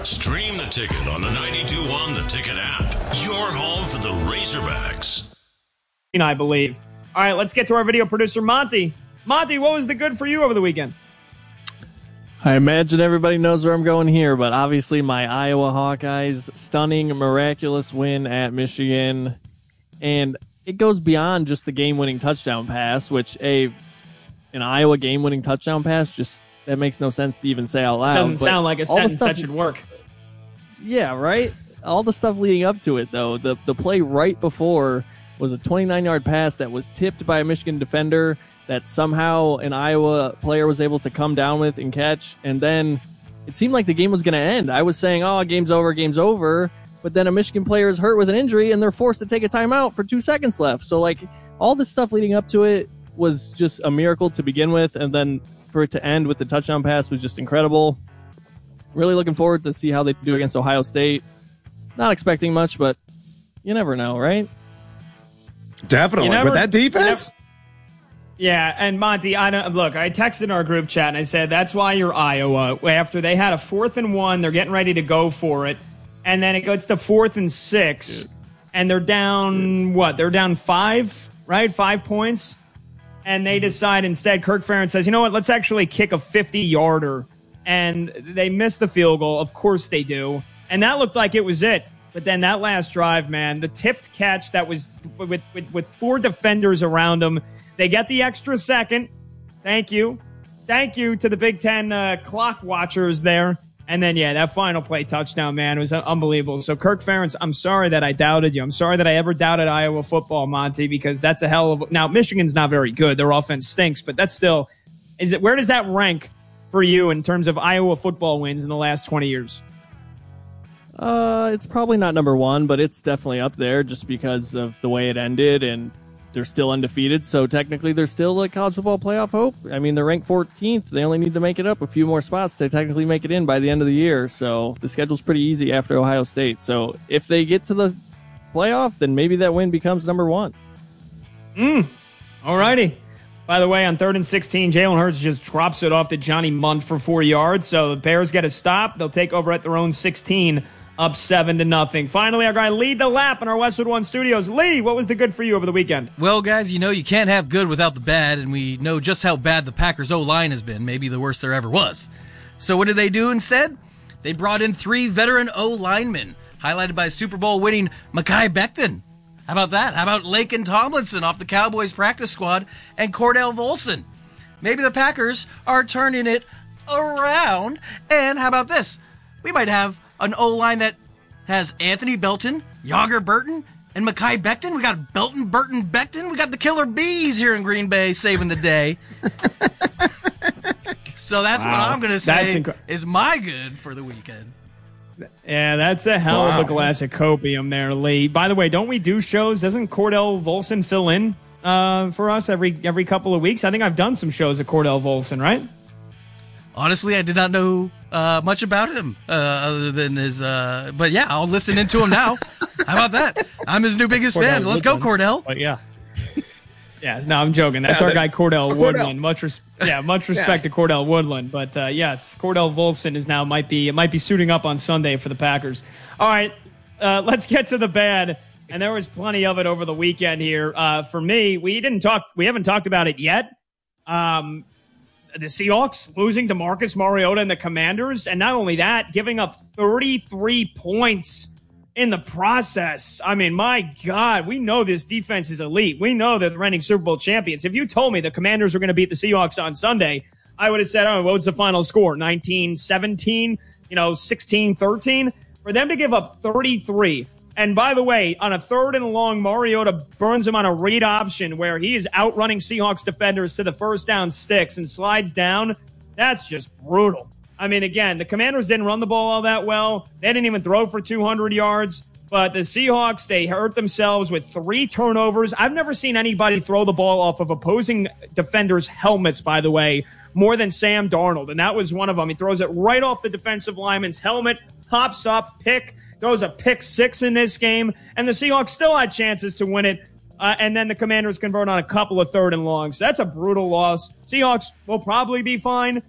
Stream the Ticket on the 92.1 The Ticket app. Your home for the Razorbacks. I believe. All right, let's get to our video producer, Monty. Monty, what was the good for you over the weekend? I imagine everybody knows where I'm going here, but obviously my Iowa Hawkeyes, stunning, miraculous win at Michigan. And it goes beyond just the game-winning touchdown pass, which an Iowa game-winning touchdown pass, just that makes no sense to even say out loud. Doesn't sound like a sentence that should work. Yeah, right? All the stuff leading up to it, though, the play right before was a 29-yard pass that was tipped by a Michigan defender that somehow an Iowa player was able to come down with and catch, and then it seemed like the game was going to end. I was saying, game's over, but then a Michigan player is hurt with an injury, and they're forced to take a timeout for 2 seconds left. So, all this stuff leading up to it was just a miracle to begin with, and then for it to end with the touchdown pass was just incredible. Really looking forward to see how they do against Ohio State. Not expecting much, but you never know, right? Definitely. With that defense? Yeah, and Monty, I texted in our group chat and I said, that's why you're Iowa. After they had a 4th and 1, they're getting ready to go for it. And then it goes to 4th and 6, and they're down, They're down 5, right? 5 points. And they decide instead, Kirk Ferentz says, you know what, let's actually kick a 50-yarder. And they miss the field goal. Of course they do. And that looked like it was it. But then that last drive, man, the tipped catch that was with 4 defenders around them, they get the extra second. Thank you. Thank you to the Big Ten clock watchers there. And then, that final play touchdown, man, was unbelievable. So, Kirk Ferentz, I'm sorry that I doubted you. I'm sorry that I ever doubted Iowa football, Monty, because that's a hell of – now, Michigan's not very good. Their offense stinks, but that's still – where does that rank for you in terms of Iowa football wins in the last 20 years? It's probably not number 1, but it's definitely up there just because of the way it ended, and they're still undefeated, so technically there's still a college football playoff hope. I mean, they're ranked 14th. They only need to make it up a few more spots to technically make it in by the end of the year, so the schedule's pretty easy after Ohio State. So if they get to the playoff, then maybe that win becomes number 1. All righty. By the way, on 3rd and 16, Jalen Hurts just drops it off to Johnny Munt for 4 yards, so the Bears get a stop. They'll take over at their own 16, up 7-0. Finally, our guy Lee DeLapp in our Westwood One studios. Lee, what was the good for you over the weekend? Well, guys, you can't have good without the bad, and we know just how bad the Packers' O-line has been, maybe the worst there ever was. So what did they do instead? They brought in 3 veteran O-linemen, highlighted by Super Bowl winning Mekhi Becton. How about that? How about Laken Tomlinson off the Cowboys practice squad and Cordell Volson? Maybe the Packers are turning it around. And how about this? We might have an O-line that has Anthony Belton, Yager Burton, and Mekhi Becton. We got Belton, Burton, Becton. We got the Killer Bees here in Green Bay saving the day. So that's what I'm going to say is my good for the weekend. Yeah, that's a hell of a glass of copium there, Lee. By the way, don't we do shows? Doesn't Cordell Volson fill in for us every couple of weeks? I think I've done some shows of Cordell Volson, right? Honestly, I did not know much about him other than his... but yeah, I'll listen into him now. How about that? I'm his new biggest fan. Let's go, Cordell. Yeah. Yeah, no, I'm joking. That's our guy Cordell Woodland. Much respect to Cordell Woodland. But yes, Cordell Volson is now might be suiting up on Sunday for the Packers. All right, let's get to the bad. And there was plenty of it over the weekend here. For me, we haven't talked about it yet. The Seahawks losing to Marcus Mariota and the Commanders, and not only that, giving up 33 points in the process. I mean, my God, we know this defense is elite. We know they're the reigning Super Bowl champions. If you told me the Commanders were going to beat the Seahawks on Sunday, I would have said, what was the final score? 19-17, 16-13? For them to give up 33. And by the way, on a 3rd and long, Mariota burns him on a read option where he is outrunning Seahawks defenders to the first down sticks and slides down. That's just brutal. I mean, again, the Commanders didn't run the ball all that well. They didn't even throw for 200 yards. But the Seahawks, they hurt themselves with 3 turnovers. I've never seen anybody throw the ball off of opposing defenders' helmets, by the way, more than Sam Darnold. And that was one of them. He throws it right off the defensive lineman's helmet, hops up, throws a pick 6 in this game. And the Seahawks still had chances to win it. And then the Commanders convert on a couple of 3rd and longs. That's a brutal loss. Seahawks will probably be fine.